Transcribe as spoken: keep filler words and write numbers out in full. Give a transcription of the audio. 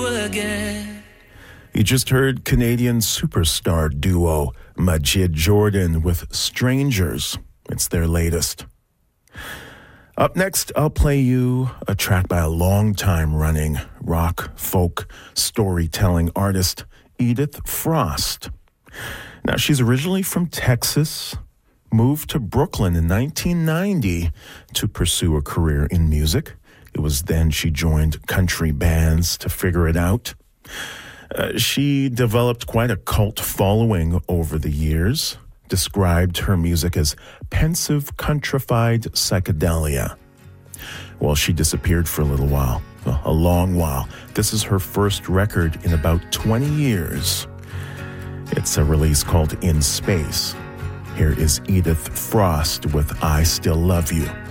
you again. You just heard Canadian superstar duo Majid Jordan with Strangers. It's their latest. Up next, I'll play you a track by a long-time-running rock, folk, storytelling artist, Edith Frost. Now, she's originally from Texas, moved to Brooklyn in nineteen ninety to pursue a career in music. It was then she joined country bands to figure it out. Uh, she developed quite a cult following over the years, described her music as pensive, countrified psychedelia. Well, she disappeared for a little while, a long while. This is her first record in about twenty years. It's a release called In Space. Here is Edith Frost with I Still Love You.